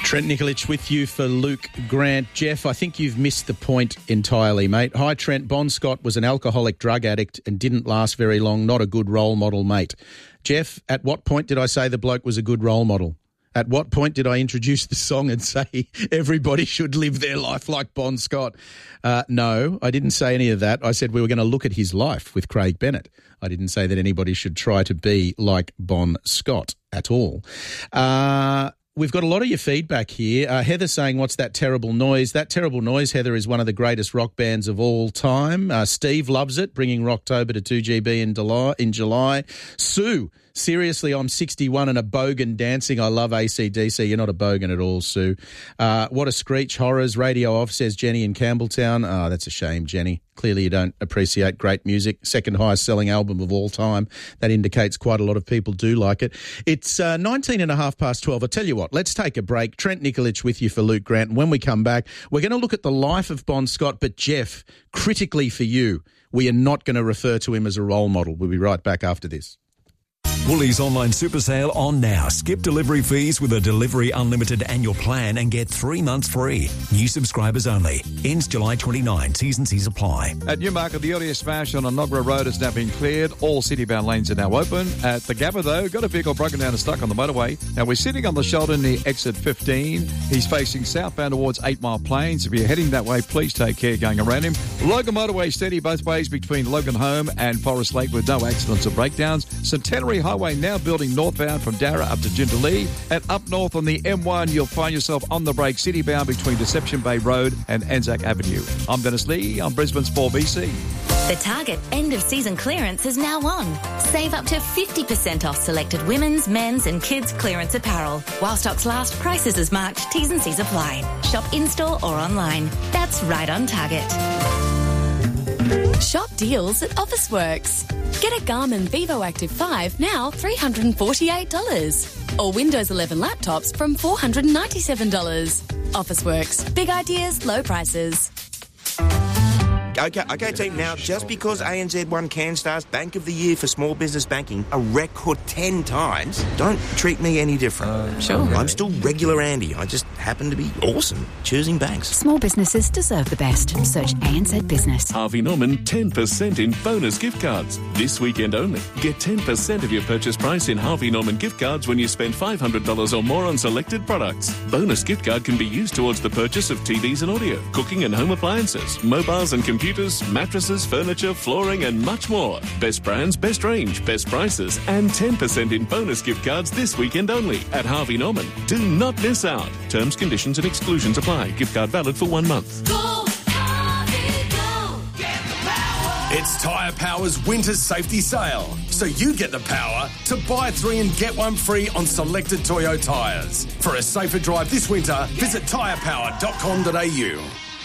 Trent Nikolic with you for Luke Grant. Jeff, I think you've missed the point entirely, mate. Hi, Trent. Bon Scott was an alcoholic drug addict and didn't last very long. Not a good role model, mate. Jeff, at what point did I say the bloke was a good role model? At what point did I introduce the song and say everybody should live their life like Bon Scott? No, I didn't say any of that. I said we were going to look at his life with Craig Bennett. I didn't say that anybody should try to be like Bon Scott at all. We've got a lot of your feedback here. Heather saying, what's that terrible noise? That terrible noise, Heather, is one of the greatest rock bands of all time. Steve loves it, bringing Rocktober to 2GB in July. Sue, seriously, I'm 61 and a bogan dancing. I love AC/DC. You're not a bogan at all, Sue. What a screech. Horrors. Radio off, says Jenny in Campbelltown. Oh, that's a shame, Jenny. Clearly you don't appreciate great music. Second highest selling album of all time. That indicates quite a lot of people do like it. It's 19 and a half past 12. I'll tell you what, let's take a break. Trent Nikolic with you for Luke Grant. And when we come back, we're going to look at the life of Bon Scott. But Jeff, critically for you, we are not going to refer to him as a role model. We'll be right back after this. Woolies online super sale on now. Skip delivery fees with a Delivery Unlimited annual plan and get 3 months free. New subscribers only. Ends July 29. T's and C's apply. At Newmarket, the earlier smash on Enoggera Road has now been cleared. All city-bound lanes are now open. At the Gabba, though, got a vehicle broken down and stuck on the motorway. Now, we're sitting on the shoulder near exit 15. He's facing southbound towards 8 Mile Plains. If you're heading that way, please take care going around him. Logan Motorway steady both ways between Logan Home and Forest Lake with no accidents or breakdowns. Centenary Highway now building northbound from Darra up to Jindalee. And up north on the M1, you'll find yourself on the brake city-bound between Deception Bay Road and Anzac Avenue. I'm Dennis Lee on Brisbane's 4BC. The Target end-of-season clearance is now on. Save up to 50% off selected women's, men's and kids' clearance apparel. While stocks last, prices as marked, T's and C's apply. Shop in-store or online. That's right on Target. Shop deals at Officeworks. Get a Garmin Vivo Active 5 now $348. Or Windows 11 laptops from $497. Officeworks. Big ideas, low prices. Okay, team. Now, just because ANZ won CanStar's Bank of the Year for small business banking a record 10 times, don't treat me any different. Sure. I'm still regular Andy. I just happen to be awesome choosing banks. Small businesses deserve the best. Search ANZ Business. Harvey Norman 10% in bonus gift cards. This weekend only. Get 10% of your purchase price in Harvey Norman gift cards when you spend $500 or more on selected products. Bonus gift card can be used towards the purchase of TVs and audio, cooking and home appliances, mobiles and computers, mattresses, furniture, flooring and much more. Best brands, best range, best prices and 10% in bonus gift cards this weekend only at Harvey Norman. Do not miss out. Terms, conditions and exclusions apply. Gift card valid for 1 month. Go, Harvey, go. Get the power. It's Tyre Power's winter safety sale. So you get the power to buy 3 and get 1 free on selected Toyo tyres. For a safer drive this winter, visit tyrepower.com.au.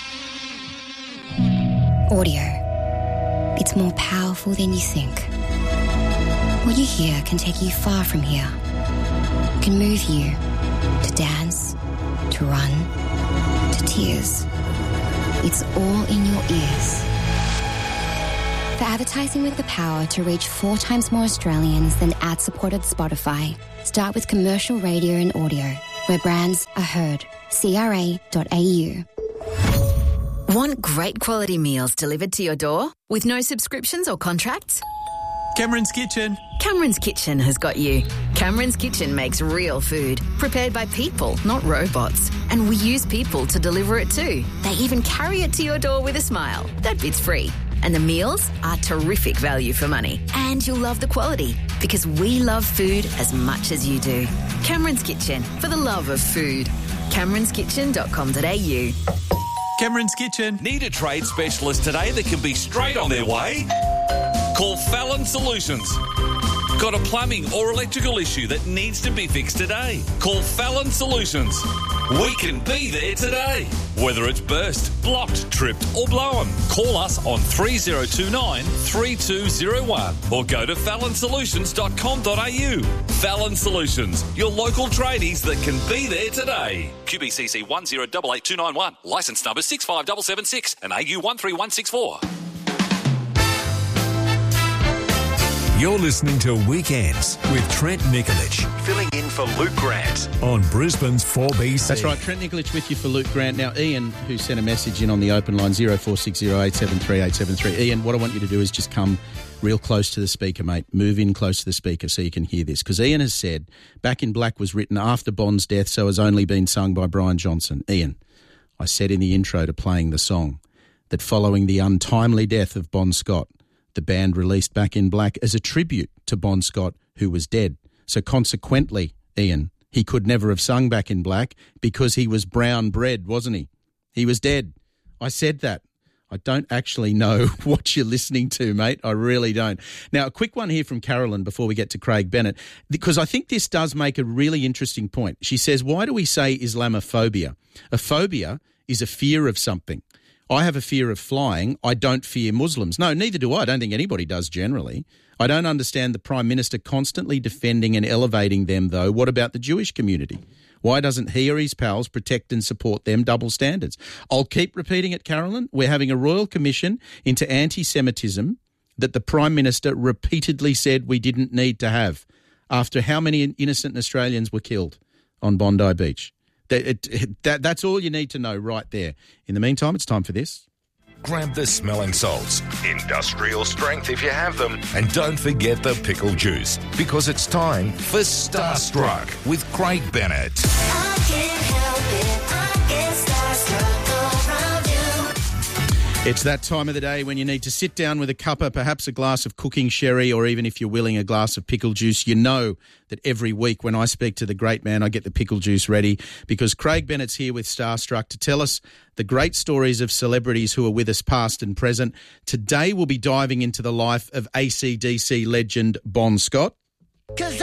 Audio. It's more powerful than you think. What you hear can take you far from here. It can move you to dance, to run, to tears. It's all in your ears. For advertising with the power to reach 4 times more Australians than ad-supported Spotify, start with commercial radio and audio, where brands are heard. CRA.au. Want great quality meals delivered to your door with no subscriptions or contracts? Cameron's Kitchen. Cameron's Kitchen has got you. Cameron's Kitchen makes real food, prepared by people, not robots. And we use people to deliver it too. They even carry it to your door with a smile. That bit's free. And the meals are terrific value for money. And you'll love the quality, because we love food as much as you do. Cameron's Kitchen, for the love of food. CameronsKitchen.com.au. Cameron's Kitchen. Need a trade specialist today that can be straight on their way? Call Fallon Solutions. Got a plumbing or electrical issue that needs to be fixed today? Call Fallon Solutions. We can be there today. Whether it's burst, blocked, tripped or blown, call us on 3029 3201 or go to fallonsolutions.com.au. Fallon Solutions, your local tradies that can be there today. QBCC 1088291, licence number 65776 and AU 13164. You're listening to Weekends with Trent Nikolic, filling in for Luke Grant on Brisbane's 4BC. That's right, Trent Nikolic with you for Luke Grant. Now, Ian, who sent a message in on the open line, 0460873873. Ian, what I want you to do is just come real close to the speaker, mate. Move in close to the speaker so you can hear this. Because Ian has said, Back in Black was written after Bond's death, so has only been sung by Brian Johnson. Ian, I said in the intro to playing the song that following the untimely death of Bon Scott, the band released Back in Black as a tribute to Bon Scott, who was dead. So consequently, Ian, he could never have sung Back in Black because he was brown bread, wasn't he? He was dead. I said that. I don't actually know what you're listening to, mate. I really don't. Now, a quick one here from Carolyn before we get to Craig Bennett, because I think this does make a really interesting point. She says, why do we say Islamophobia? A phobia is a fear of something. I have a fear of flying. I don't fear Muslims. No, neither do I. I don't think anybody does generally. I don't understand the Prime Minister constantly defending and elevating them, though. What about the Jewish community? Why doesn't he or his pals protect and support them? Double standards. I'll keep repeating it, Carolyn. We're having a royal commission into anti-Semitism that the Prime Minister repeatedly said we didn't need to have after how many innocent Australians were killed on Bondi Beach. That's all you need to know right there. In the meantime, it's time for this. Grab the smelling salts, industrial strength if you have them, and don't forget the pickle juice, because it's time for Starstruck with Craig Bennett. I can't help it, I get starstruck around you. It's that time of the day when you need to sit down with a cuppa, perhaps a glass of cooking sherry, or even if you're willing, a glass of pickle juice. You know that every week when I speak to the great man, I get the pickle juice ready, because Craig Bennett's here with Starstruck to tell us the great stories of celebrities who are with us past and present. Today we'll be diving into the life of AC/DC legend Bon Scott.